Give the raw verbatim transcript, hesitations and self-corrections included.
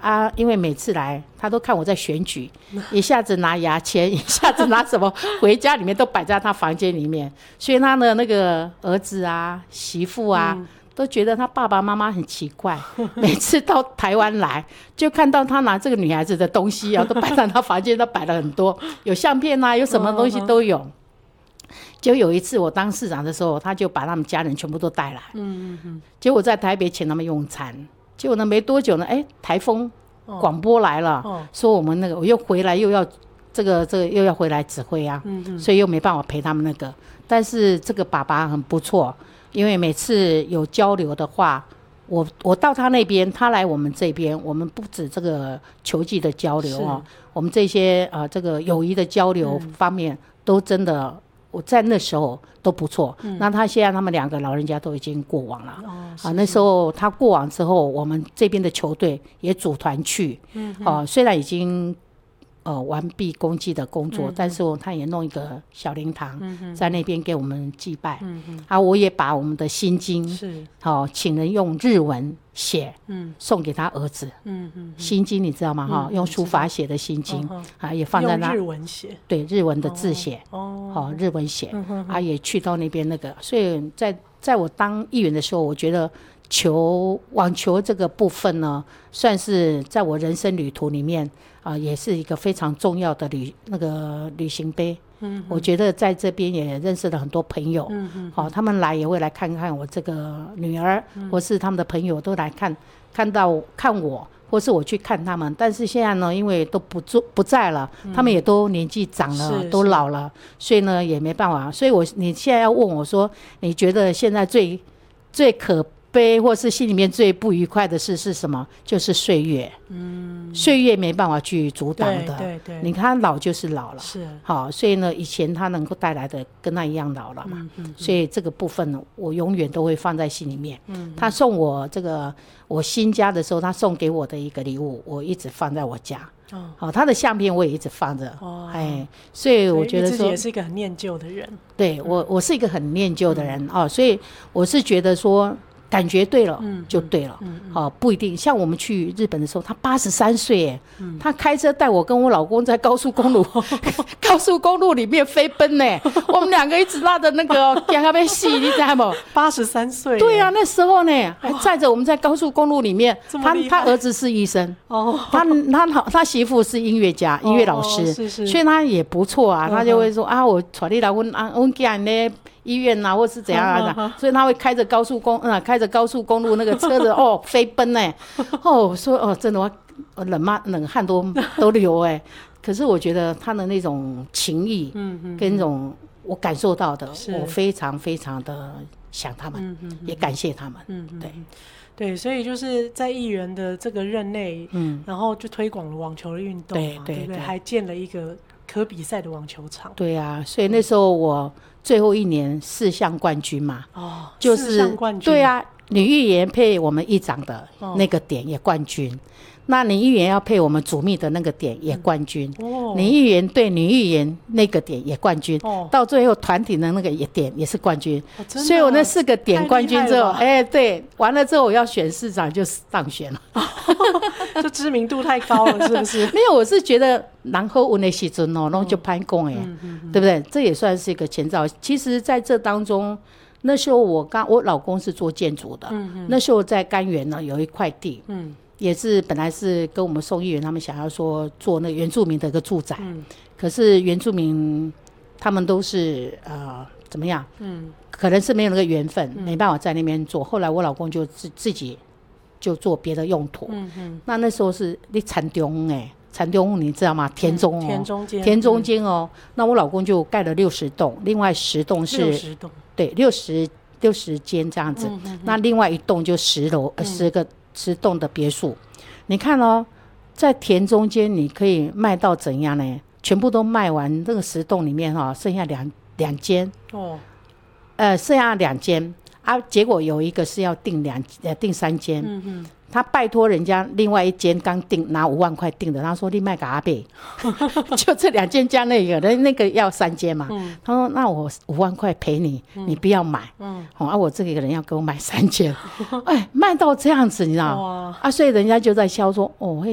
啊，因为每次来他都看我在选举，一下子拿牙签，一下子拿什么，回家里面都摆在他房间里面，所以他的那个儿子啊、媳妇啊。嗯，都觉得他爸爸妈妈很奇怪，每次到台湾来就看到他拿这个女孩子的东西啊，都摆在他房间，都摆了很多，有相片啊，有什么东西都有。就有一次我当市长的时候，他就把他们家人全部都带来，嗯嗯，结果在台北请他们用餐，结果呢没多久呢，哎，台风广播来了，哦，说我们那个我又回来又要这个这个又要回来指挥啊，嗯，所以又没办法陪他们那个，但是这个爸爸很不错。因为每次有交流的话，我我到他那边，他来我们这边，我们不止这个球技的交流哦，我们这些呃这个友谊的交流方面，嗯，都真的我在那时候都不错。嗯，那他现在他们两个老人家都已经过往了，哦，啊，那时候他过往之后，我们这边的球队也组团去，嗯，哦，虽然已经。呃，完毕公祭的工作，嗯，但是他也弄一个小灵堂，嗯，在那边给我们祭拜，嗯，啊，我也把我们的心经是，哦，请人用日文写，嗯，送给他儿子，嗯嗯，心经你知道吗？哈，嗯，用书法写的心经，嗯，啊，也放在那，用日文写，对，日文的字写，哦，哦，日文写，嗯，啊，也去到那边那个，所以在在我当议员的时候，我觉得。球网球这个部分呢，算是在我人生旅途里面啊，呃，也是一个非常重要的旅那个旅行杯。嗯，我觉得在这边也认识了很多朋友。嗯嗯，好，哦，他们来也会来看看我这个女儿，嗯，或是他们的朋友都来看，看到看我，或是我去看他们。但是现在呢，因为都不做不在了，嗯，他们也都年纪长了，都老了，所以呢也没办法。所以我你现在要问我说，你觉得现在最最可悲或是心里面最不愉快的事是什么？就是岁月，嗯，岁月没办法去阻挡的。对对对，你看老就是老了，是好，所以呢，以前他能够带来的跟他一样老了嘛，嗯嗯嗯，所以这个部分呢，我永远都会放在心里面。嗯，他送我这个我新家的时候，他送给我的一个礼物，我一直放在我家。哦，好，他的相片我也一直放着。哦，哎，所以我觉得说，你自己也是一个很念旧的人。对，我我是一个很念旧的人，嗯，哦，所以我是觉得说。感觉对了，嗯，就对了，嗯嗯哦，不一定。像我们去日本的时候，他八十三岁，嗯，他开车带我跟我老公在高速公路，高速公路里面飞奔呢，我们两个一直拉着那个给他被戏，你知道吗？八十三岁，对啊，那时候呢还载着我们在高速公路里面，他他儿子是医生，哦，他他他媳妇是音乐家，音乐老师，哦，是是，所以他也不错啊，他就会说啊，我带你来问啊，问家人呢。医院啊，或是怎样啊，嗯，所以他会开着高速公，嗯，开着高速公路那个车子哦飞奔呢，哦说哦真的我冷嘛冷汗都都流哎，可是我觉得他的那种情谊，嗯嗯，跟那种我感受到的，我非常非常的想他们，嗯嗯，也感谢他们，嗯嗯，对。对，所以就是在议员的这个任内，嗯，然后就推广了网球的运动嘛，对对 对, 对，还建了一个可比赛的网球场。对啊，所以那时候我最后一年四项冠军嘛，哦，就是四项冠军，对啊，女议员配我们议长的那个点也冠军。哦，那女议员要配我们主秘的那个点也冠军，嗯哦，女议员对女议员那个点也冠军，哦，到最后团体的那个也点也是冠军，哦，所以我那四个点冠军之后，哎，对，完了之后我要选市长就当选了，哦，就知名度太高了，是不是？没有，我是觉得然后我那时阵哦，然后就攀供哎，对不对？这也算是一个前兆。其实在这当中，那时候我刚我老公是做建筑的，嗯嗯，那时候在甘源呢有一块地，嗯。也是本来是跟我们宋议员他们想要说做那原住民的一个住宅，嗯，可是原住民他们都是呃怎么样，嗯，可能是没有那个缘分，嗯，没办法在那边做。后来我老公就自自己就做别的用途，嗯嗯，那那时候是你田中哎，田中你知道吗？田中哦，嗯，田中间，田中间哦，嗯，那我老公就盖了六十栋，另外十栋是六十栋，对，六十六十间这样子，嗯嗯嗯，那另外一栋就十楼，呃，十个。十栋的别墅，你看哦，在田中间你可以卖到怎样呢？全部都卖完，这个十栋里面哈，哦，剩下两两间哦，呃，剩下两间啊，结果有一个是要订两呃订三间，嗯嗯，他拜托人家另外一间刚订拿五万块订的，他说你卖给阿伯，就这两间加那个，那那个要三间嘛，嗯，他说那我五万块赔你，嗯，你不要买，嗯，哦，啊我这个人要给我买三间，哎，卖到这样子你知道啊，所以人家就在笑说哦。